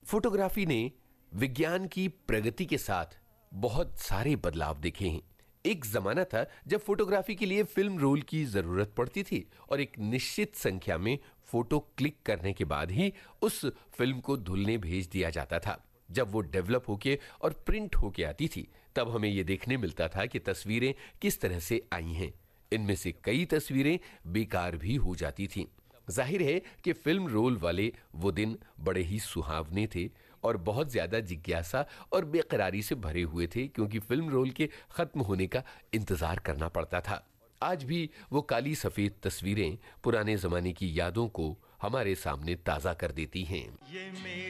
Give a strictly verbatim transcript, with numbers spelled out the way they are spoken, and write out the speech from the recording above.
Photography ने विज्ञान की प्रगति के साथ बहुत सारे बदलाव देखे हैं। एक जमाना था जब फोटोग्राफी के लिए फिल्म रोल की जरूरत पड़ती थी और एक निश्चित संख्या में फोटो क्लिक करने के बाद ही उस फिल्म को धुलने भेज दिया जाता था। जब वो डेवलप होके और प्रिंट होके आती थी तब हमें ये देखने मिलता था कि तस्वीरें किस तरह से आई हैं। इनमें से कई तस्वीरें बेकार भी हो जाती थीं। जाहिर है कि फिल्म रोल वाले वो दिन बड़े ही सुहावने थे और बहुत ज्यादा जिज्ञासा और बेकरारी से भरे हुए थे, क्योंकि फिल्म रोल के खत्म होने का इंतजार करना पड़ता था। आज भी वो काली सफेद तस्वीरें पुराने जमाने की यादों को हमारे सामने ताजा कर देती हैं।